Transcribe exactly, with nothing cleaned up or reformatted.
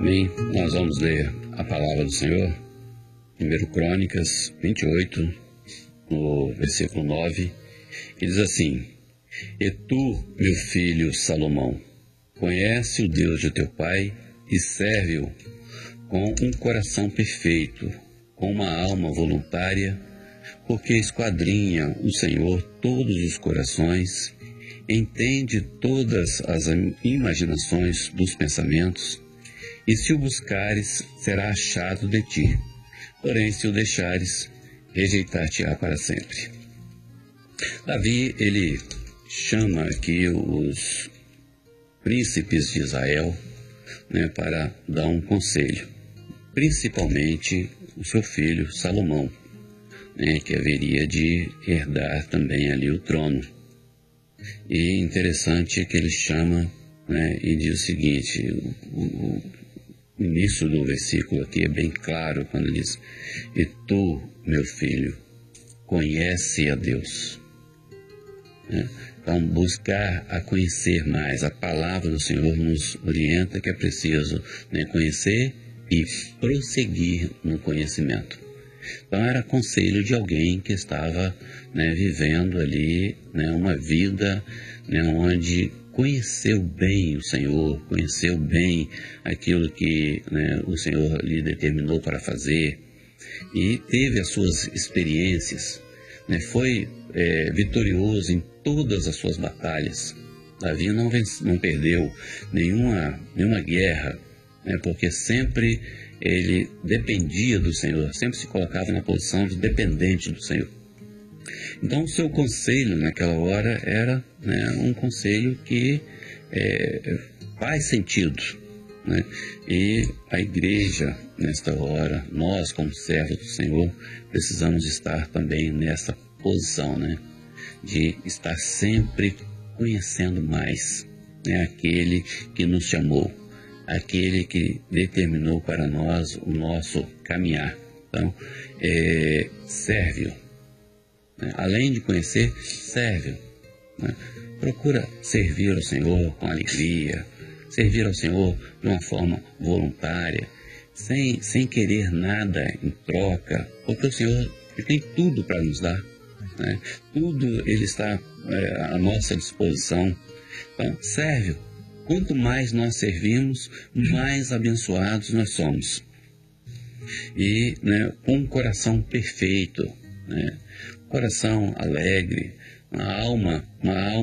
Amém? Nós vamos ler a palavra do Senhor, primeiro Crônicas vinte e oito, no versículo nove, que diz assim: E tu, meu filho Salomão, conhece o Deus de teu pai e serve-o com um coração perfeito, com uma alma voluntária, porque esquadrinha o Senhor todos os corações, entende todas as imaginações dos pensamentos, e se o buscares, será achado de ti. Porém, se o deixares, rejeitar-te-á para sempre. Davi, ele chama aqui os príncipes de Israel, né, para dar um conselho, principalmente o seu filho Salomão, né, que haveria de herdar também ali o trono. E interessante que ele chama, né, e diz o seguinte: o, o, o início do versículo aqui é bem claro quando diz: E tu, meu filho, conhece a Deus. Né? Então, buscar a conhecer mais. A palavra do Senhor nos orienta que é preciso, né, conhecer e prosseguir no conhecimento. Então, era conselho de alguém que estava, né, vivendo ali, né, uma vida, né, onde conheceu bem o Senhor, conheceu bem aquilo que, né, o Senhor lhe determinou para fazer, e teve as suas experiências, né, foi é, vitorioso em todas as suas batalhas. Davi não, vence, não perdeu nenhuma, nenhuma guerra, né, porque sempre ele dependia do Senhor, sempre se colocava na posição de dependente do Senhor. Então, o seu conselho naquela hora era, né, um conselho que é, faz sentido, né? E a igreja, nesta hora, nós como servos do Senhor, precisamos estar também nessa posição, né, de estar sempre conhecendo mais, né, aquele que nos chamou, aquele que determinou para nós o nosso caminhar. Então, é, serve-o. Né? Além de conhecer, serve-o. Né? Procura servir ao Senhor com alegria, servir ao Senhor de uma forma voluntária, sem, sem querer nada em troca, porque o Senhor ele tem tudo para nos dar. Né? Tudo ele está é, à nossa disposição. Então, serve-o. Quanto mais nós servimos, mais abençoados nós somos. E, né, com um coração perfeito, né, coração alegre, uma alma, uma alma